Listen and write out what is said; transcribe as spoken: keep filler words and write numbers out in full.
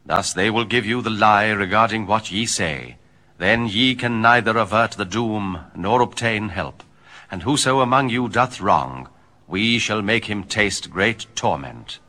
Thus they will give you the lie regarding what ye say. Then ye can neither avert the doom, nor obtain help. And whoso among you doth wrong, we shall make him taste great torment.